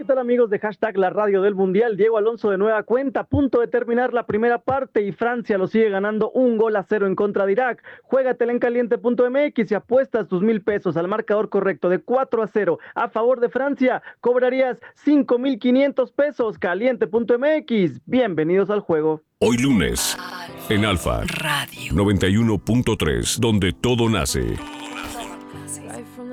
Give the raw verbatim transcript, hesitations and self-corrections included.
tal amigos de hashtag la radio del Mundial? Diego Alonso de nueva cuenta, a punto de terminar la primera parte y Francia lo sigue ganando un gol a cero en contra de Irak. Juégatela en caliente punto m x y apuestas tus mil pesos al marcador correcto de cuatro a cero a favor de Francia. Cobrarías cinco mil quinientos pesos. caliente punto m x. Bienvenidos al juego. Hoy lunes, en Alfa Radio noventa y uno punto tres, donde todo nace.